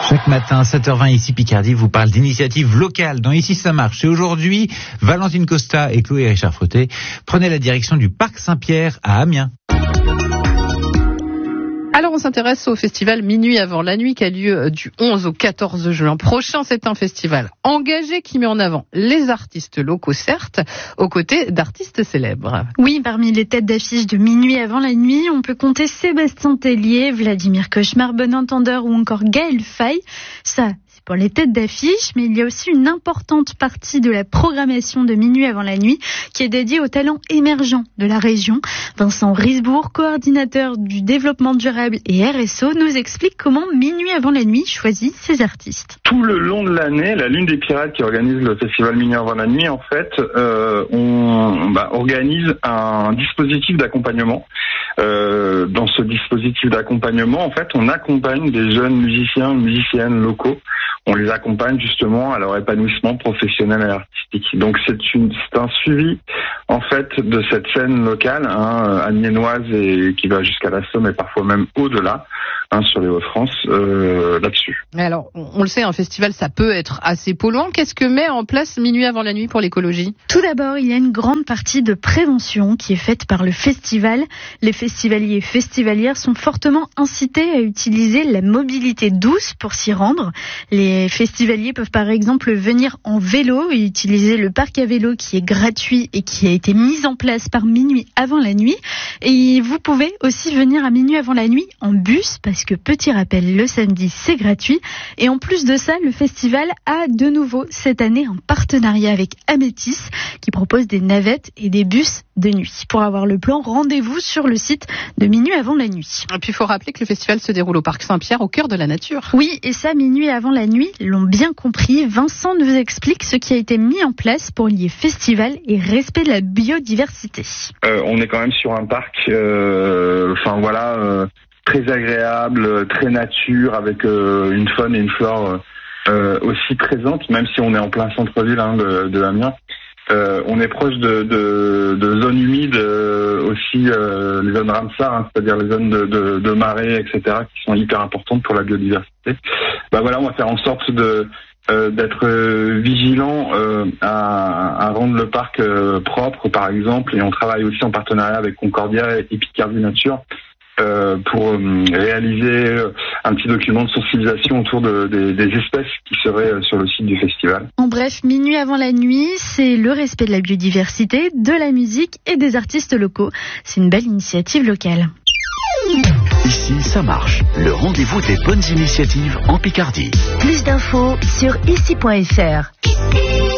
Chaque matin, 7h20, ici Picardie, vous parle d'initiatives locales dans Ici ça marche. Et aujourd'hui, Valentine Costa et Chloé Richard Frotté prenaient la direction du Parc Saint-Pierre à Amiens. Alors on s'intéresse au festival Minuit avant la nuit qui a lieu du 11 au 14 juin prochain. C'est un festival engagé qui met en avant les artistes locaux, certes, aux côtés d'artistes célèbres. Oui, parmi les têtes d'affiche de Minuit avant la nuit, on peut compter Sébastien Tellier, Vladimir Cauchemar, Bon Entendeur ou encore Gaël Faye. Ça, c'est pour les têtes d'affiche, mais il y a aussi une importante partie de la programmation de Minuit avant la nuit qui est dédiée aux talents émergents de la région. Vincent Risbourg, coordinateur du développement durable et RSO, nous explique comment Minuit avant la nuit choisit ses artistes. Tout le long de l'année, la Lune des Pirates qui organise le festival Minuit avant la nuit, en fait, on organise un dispositif d'accompagnement. Dans ce dispositif d'accompagnement, en fait, on accompagne des jeunes musiciens, musiciennes locaux. On les accompagne justement à leur épanouissement professionnel et artistique. Donc c'est un suivi en fait de cette scène locale amiénoise et qui va jusqu'à la Somme et parfois même au-delà sur les Hauts-de-France là-dessus. Alors on le sait, un festival ça peut être assez polluant. Qu'est-ce que met en place Minuit avant la nuit pour l'écologie ? Tout d'abord, il y a une grande partie de prévention qui est faite par le festival. Les festivaliers et festivalières sont fortement incités à utiliser la mobilité douce pour s'y rendre. Les festivaliers peuvent par exemple venir en vélo et utiliser le parc à vélo qui est gratuit et qui a été mis en place par Minuit avant la nuit. Et vous pouvez aussi venir à Minuit avant la nuit en bus parce que, petit rappel, le samedi c'est gratuit. Et en plus de ça, le festival a de nouveau cette année un partenariat avec Amétis qui propose des navettes et des bus de nuit. Pour avoir le plan, rendez-vous sur le site de Minuit avant la nuit. Et puis il faut rappeler que le festival se déroule au Parc Saint-Pierre, au cœur de la nature. Oui, et ça, Minuit avant la nuit l'ont bien compris. Vincent nous explique ce qui a été mis en place pour lier festival et respect de la biodiversité. On est quand même sur un parc, très agréable, très nature, avec une faune et une flore aussi présentes, même si on est en plein centre-ville de Amiens. On est proche de zones humides aussi, les zones Ramsar, c'est-à-dire les zones de marais, etc., qui sont hyper importantes pour la biodiversité. On va faire en sorte d'être vigilant à rendre le parc propre, par exemple, et on travaille aussi en partenariat avec Concordia et Picardie Nature pour réaliser un petit document de sensibilisation autour des espèces qui seraient sur le site du festival. En bref, Minuit avant la nuit, c'est le respect de la biodiversité, de la musique et des artistes locaux. C'est une belle initiative locale. Ici, ça marche. Le rendez-vous des bonnes initiatives en Picardie. Plus d'infos sur ici.fr.